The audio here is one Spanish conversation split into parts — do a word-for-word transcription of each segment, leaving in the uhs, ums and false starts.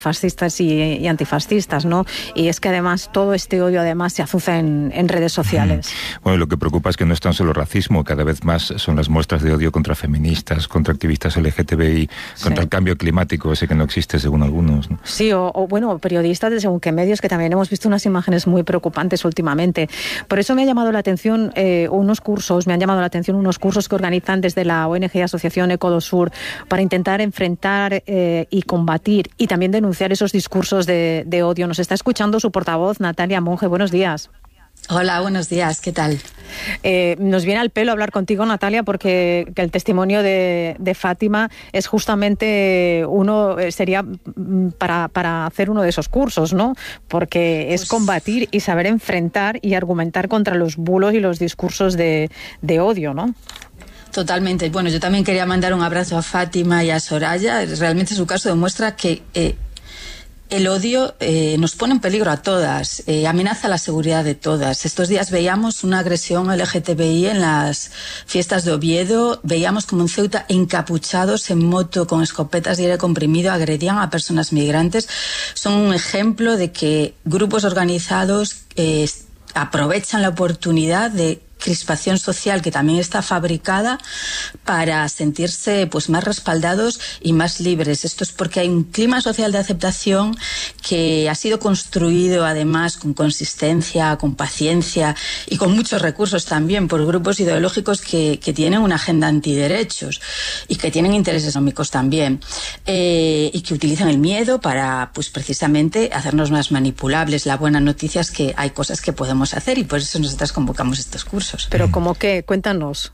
fascistas y, y antifascistas, ¿no? Y es que además todo este odio además se azuza en, en redes sociales. Bueno, lo que preocupa es que no es tan solo racismo, cada vez más son las muestras de odio contra feministas, contra activistas L G T B I, contra sí. el cambio climático, ese que no existe según algunos, ¿no? Sí, o, o bueno, periodistas de según qué medios, que también hemos visto unas imágenes muy preocupantes últimamente. Por eso me ha llamado la atención eh, unos cursos, me han llamado la atención unos cursos que organizan desde la O N G Asociación Ecodosur para intentar enfrentar eh, y combatir y también denunciar esos discursos de, de odio. Nos está escuchando su portavoz, Natalia Monge. Buenos días. Hola, buenos días. ¿Qué tal? Eh, nos viene al pelo hablar contigo, Natalia, porque que el testimonio de, de Fátima es justamente uno, sería para, para hacer uno de esos cursos, ¿no? Porque es pues... combatir y saber enfrentar y argumentar contra los bulos y los discursos de, de odio, ¿no? Totalmente. Bueno, yo también quería mandar un abrazo a Fátima y a Soraya. Realmente su caso demuestra que eh, el odio eh, nos pone en peligro a todas, eh, amenaza la seguridad de todas. Estos días veíamos una agresión L G T B I en las fiestas de Oviedo, veíamos como en Ceuta encapuchados en moto con escopetas de aire comprimido agredían a personas migrantes. Son un ejemplo de que grupos organizados eh, aprovechan la oportunidad de crispación social que también está fabricada para sentirse pues más respaldados y más libres. Esto es porque hay un clima social de aceptación que ha sido construido además con consistencia, con paciencia y con muchos recursos también por grupos ideológicos que, que tienen una agenda antiderechos y que tienen intereses económicos también eh, y que utilizan el miedo para pues precisamente hacernos más manipulables. La buena noticia es que hay cosas que podemos hacer y por eso nosotras convocamos estos cursos. Pero ¿cómo qué? Cuéntanos.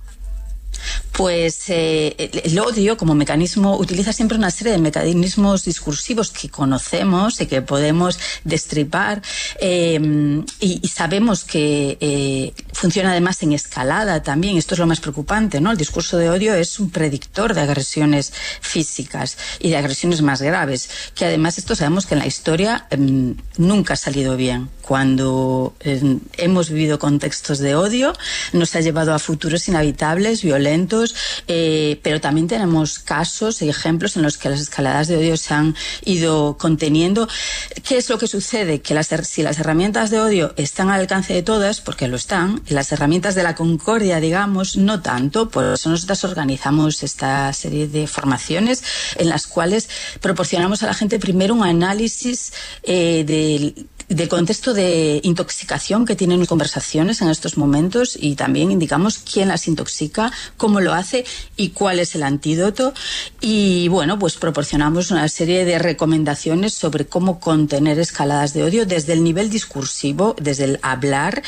Pues eh, el odio como mecanismo utiliza siempre una serie de mecanismos discursivos que conocemos y que podemos destripar eh, y, y sabemos que eh, funciona además en escalada también. Esto es lo más preocupante, ¿no? El discurso de odio es un predictor de agresiones físicas y de agresiones más graves, que además esto sabemos que en la historia eh, nunca ha salido bien. Cuando eh, hemos vivido contextos de odio, nos ha llevado a futuros inhabitables, violentos, eh, pero también tenemos casos y ejemplos en los que las escaladas de odio se han ido conteniendo. ¿Qué es lo que sucede? Que las, si las herramientas de odio están al alcance de todas, porque lo están, las herramientas de la concordia, digamos, no tanto. Por eso nosotras organizamos esta serie de formaciones en las cuales proporcionamos a la gente primero un análisis eh, del del contexto de intoxicación que tienen conversaciones en estos momentos y también indicamos quién las intoxica, cómo lo hace y cuál es el antídoto. Y bueno, pues proporcionamos una serie de recomendaciones sobre cómo contener escaladas de odio desde el nivel discursivo, desde el hablar,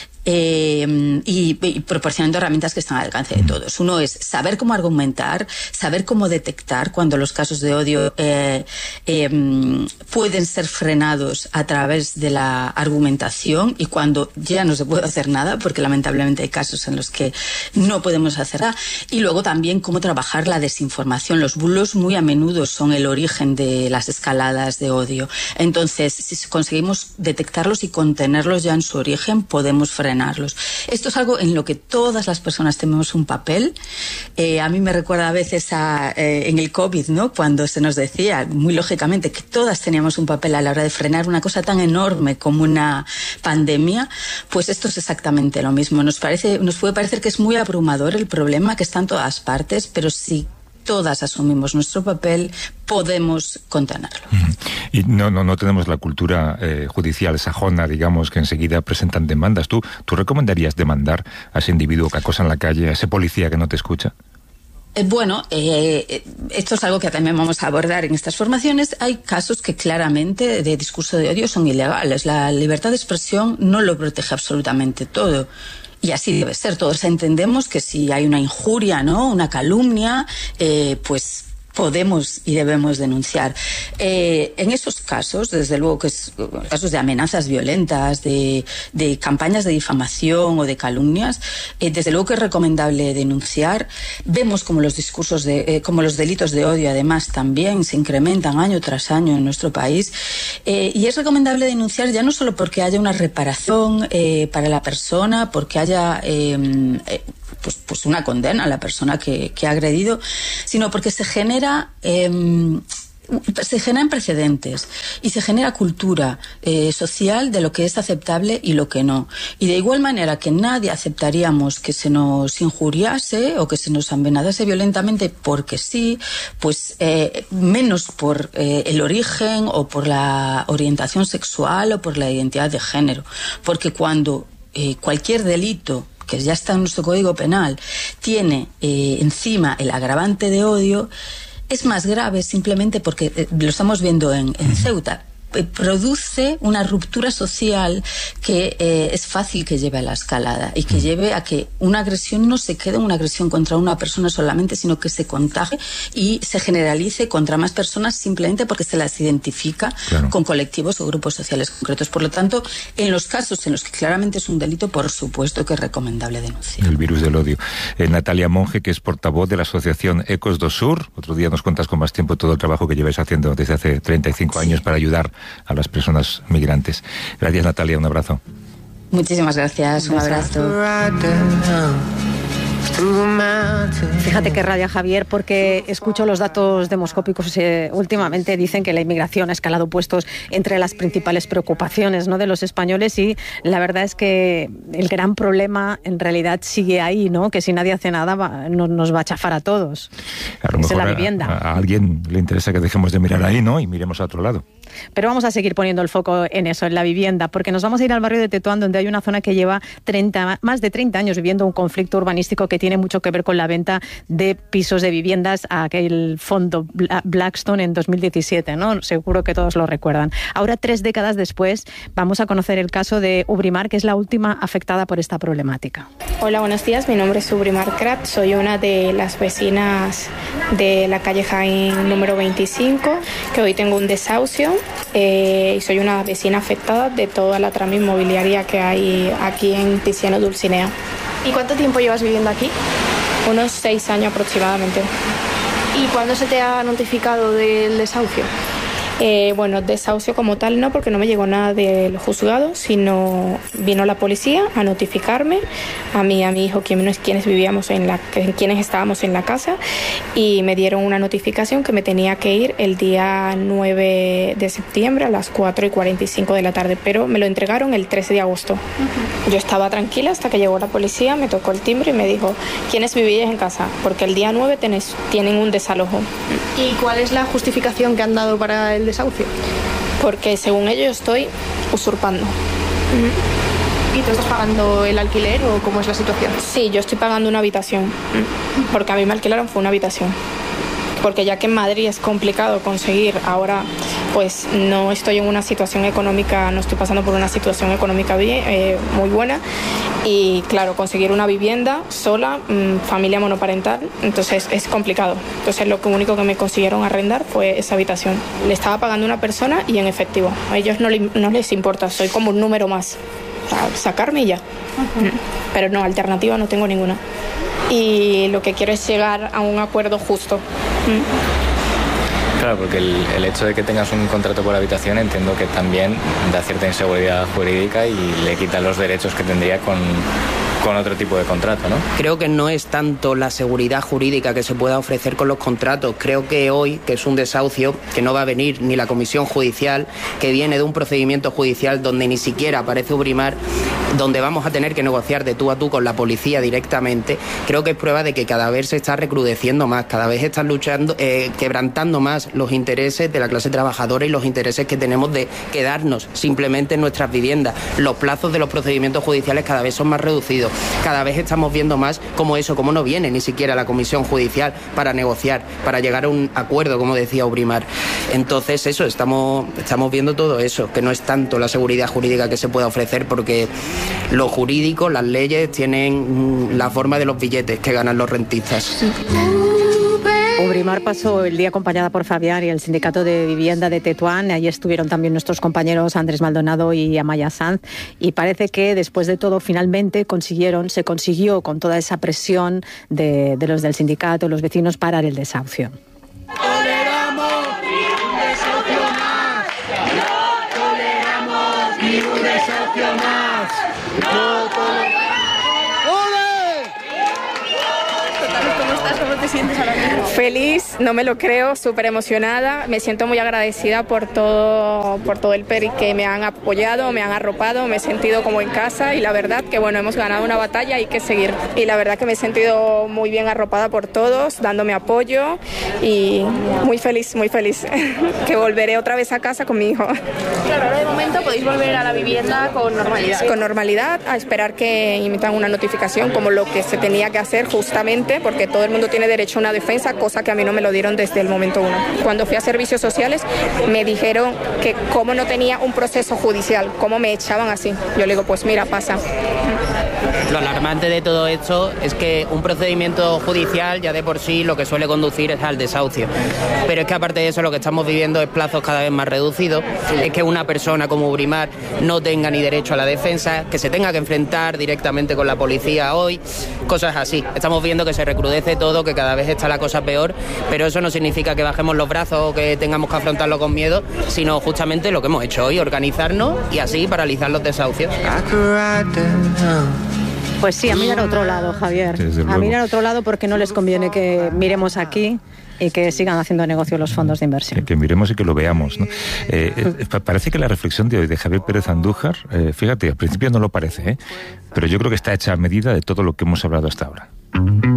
Eh, y, y proporcionando herramientas que están al alcance de todos. Uno es saber cómo argumentar, saber cómo detectar cuando los casos de odio eh, eh, pueden ser frenados a través de la argumentación y cuando ya no se puede hacer nada, porque lamentablemente hay casos en los que no podemos hacer nada. Y luego también cómo trabajar la desinformación. Los bulos muy a menudo son el origen de las escaladas de odio. Entonces, si conseguimos detectarlos y contenerlos ya en su origen, podemos frenar. Esto es algo en lo que todas las personas tenemos un papel. Eh, a mí me recuerda a veces a, eh, en el COVID, ¿no? Cuando se nos decía, muy lógicamente, que todas teníamos un papel a la hora de frenar una cosa tan enorme como una pandemia. Pues esto es exactamente lo mismo. Nos parece, nos puede parecer que es muy abrumador el problema, que está en todas partes, pero sí todas asumimos nuestro papel, podemos contenerlo. Y no, no, no tenemos la cultura eh, judicial sajona, digamos, que enseguida presentan demandas. ¿Tú, ¿Tú recomendarías demandar a ese individuo que acosa en la calle, a ese policía que no te escucha? Eh, bueno, eh, esto es algo que también vamos a abordar en estas formaciones. Hay casos que claramente de discurso de odio son ilegales. La libertad de expresión no lo protege absolutamente todo. Y así debe ser. Todos entendemos que si hay una injuria, ¿no?, una calumnia, eh, pues podemos y debemos denunciar. Eh, en esos casos, desde luego que es casos de amenazas violentas, de, de campañas de difamación o de calumnias, eh, desde luego que es recomendable denunciar. Vemos como los discursos de, eh, como los delitos de odio además también se incrementan año tras año en nuestro país. Eh, y es recomendable denunciar ya no solo porque haya una reparación eh, para la persona, porque haya eh, eh, Pues, pues una condena a la persona que, que ha agredido, sino porque se genera eh, se generan precedentes y se genera cultura eh, social de lo que es aceptable y lo que no. Y de igual manera que nadie aceptaríamos que se nos injuriase o que se nos amenazase violentamente porque sí, pues eh, menos por eh, el origen o por la orientación sexual o por la identidad de género. Porque cuando eh, cualquier delito que ya está en nuestro Código Penal tiene eh, encima el agravante de odio, es más grave simplemente porque, eh, lo estamos viendo en, en Ceuta, eh, produce una ruptura social que eh, es fácil que lleve a la escalada y que lleve a que una agresión no se quede una agresión contra una persona solamente, sino que se contagie y se generalice contra más personas simplemente porque se las identifica claro. con colectivos o grupos sociales concretos. Por lo tanto, en los casos en los que claramente es un delito, por supuesto que es recomendable denunciar. El virus del odio. Eh, Natalia Monge, que es portavoz de la asociación Ecos do Sur. Otro día nos cuentas con más tiempo todo el trabajo que lleváis haciendo desde hace treinta y cinco sí. años para ayudar a las personas migrantes. Gracias, Natalia, un abrazo. Muchísimas gracias, un abrazo. Fíjate que raya, Javier, porque escucho los datos demoscópicos. Eh, últimamente dicen que la inmigración ha escalado puestos entre las principales preocupaciones, ¿no?, de los españoles, y la verdad es que el gran problema en realidad sigue ahí, ¿no?, que si nadie hace nada va, no, nos va a chafar a todos. A lo mejor es la vivienda. A, a alguien le interesa que dejemos de mirar ahí, ¿no?, y miremos a otro lado. Pero vamos a seguir poniendo el foco en eso, en la vivienda, porque nos vamos a ir al barrio de Tetuán, donde hay una zona que lleva treinta, más de treinta años viviendo un conflicto urbanístico que tiene mucho que ver con la venta de pisos de viviendas a aquel fondo Blackstone en dos mil diecisiete, ¿no? Seguro que todos lo recuerdan. Ahora, tres décadas después, vamos a conocer el caso de Ubrimar, que es la última afectada por esta problemática. Hola, buenos días. Mi nombre es Ubrimar Krat. Soy una de las vecinas de la calle Jaén número veinticinco, que hoy tengo un desahucio. Eh, y soy una vecina afectada de toda la trama inmobiliaria que hay aquí en Tiziano Dulcinea. ¿Y cuánto tiempo llevas viviendo aquí? Unos seis años aproximadamente. ¿Y cuándo se te ha notificado del desahucio? Eh, bueno, desahucio como tal no, porque no me llegó nada del juzgado, sino vino la policía a notificarme, a mí, a mi hijo, quienes, quienes vivíamos en la, quienes estábamos en la casa, y me dieron una notificación que me tenía que ir el día nueve de septiembre a las cuatro y cuarenta y cinco de la tarde, pero me lo entregaron el trece de agosto. Uh-huh. Yo estaba tranquila hasta que llegó la policía, me tocó el timbre y me dijo, ¿quiénes vivíais en casa? Porque el día nueve tenés, tienen un desalojo. ¿Y cuál es la justificación que han dado para el desahucio? Porque según ellos estoy usurpando. Uh-huh. ¿Y tú estás pagando el alquiler o cómo es la situación? Sí, yo estoy pagando una habitación, porque a mí me alquilaron fue una habitación. Porque ya que en Madrid es complicado conseguir, ahora pues no estoy en una situación económica, no estoy pasando por una situación económica bien, eh, muy buena, y claro, conseguir una vivienda sola, mmm, familia monoparental, entonces es complicado. Entonces lo único que me consiguieron arrendar fue esa habitación. Le estaba pagando una persona y en efectivo. A ellos no, le, no les importa, soy como un número más. O sea, sacarme y ya. Uh-huh. Pero no, alternativa no tengo ninguna. Y lo que quiero es llegar a un acuerdo justo. Claro, porque el, el hecho de que tengas un contrato por habitación entiendo que también da cierta inseguridad jurídica y le quita los derechos que tendría con, con otro tipo de contrato, ¿no? Creo que no es tanto la seguridad jurídica que se pueda ofrecer con los contratos. Creo que hoy, que es un desahucio, que no va a venir ni la comisión judicial, que viene de un procedimiento judicial donde ni siquiera aparece Ubrimar, donde vamos a tener que negociar de tú a tú con la policía directamente, creo que es prueba de que cada vez se está recrudeciendo más, cada vez están luchando, eh, quebrantando más los intereses de la clase trabajadora y los intereses que tenemos de quedarnos simplemente en nuestras viviendas. Los plazos de los procedimientos judiciales cada vez son más reducidos, cada vez estamos viendo más como eso, como no viene ni siquiera la comisión judicial para negociar, para llegar a un acuerdo, como decía Ubrimar. Entonces eso, estamos, estamos viendo todo eso, que no es tanto la seguridad jurídica que se pueda ofrecer, porque lo jurídico, las leyes tienen la forma de los billetes que ganan los rentistas. Ubrimar pasó el día acompañada por Fabián y el Sindicato de Vivienda de Tetuán. Allí estuvieron también nuestros compañeros Andrés Maldonado y Amaya Sanz. Y parece que después de todo finalmente consiguieron, se consiguió con toda esa presión de, de los del sindicato, los vecinos, parar el desahucio. Toleramos ni un desahucio más. No toleramos ni un desahucio más. No toleramos. ¡Ole! estás? ¿Cómo te sientes ahora mismo? Feliz, no me lo creo, súper emocionada. Me siento muy agradecida por todo, por todo el peri que me han apoyado, me han arropado, me he sentido como en casa y la verdad que bueno, hemos ganado una batalla, hay que seguir. Y la verdad que me he sentido muy bien arropada por todos, dándome apoyo y muy feliz, muy feliz. Que volveré otra vez a casa con mi hijo. Claro, ahora de momento podéis volver a la vivienda con normalidad. Con normalidad, a esperar que emitan una notificación como lo que se tenía que hacer justamente, porque todo el mundo tiene derecho a una defensa, cosa que a mí no me lo dieron desde el momento uno. Cuando fui a servicios sociales me dijeron que cómo no tenía un proceso judicial, cómo me echaban así. Yo le digo, pues mira, pasa. Lo alarmante de todo esto es que un procedimiento judicial ya de por sí lo que suele conducir es al desahucio. Pero es que aparte de eso lo que estamos viviendo es plazos cada vez más reducidos, es que una persona como Ubrimar no tenga ni derecho a la defensa, que se tenga que enfrentar directamente con la policía hoy, cosas así. Estamos viendo que se recrudece todo, que cada vez está la cosa peor, pero eso no significa que bajemos los brazos o que tengamos que afrontarlo con miedo, sino justamente lo que hemos hecho hoy, organizarnos y así paralizar los desahucios. Pues sí, a mirar a otro lado, Javier. A mirar a otro lado porque no les conviene que miremos aquí y que sigan haciendo negocio los fondos de inversión. Que, que miremos y que lo veamos, ¿no? Eh, eh, parece que la reflexión de hoy de Javier Pérez Andújar, eh, fíjate, al principio no lo parece, ¿eh? Pero yo creo que está hecha a medida de todo lo que hemos hablado hasta ahora.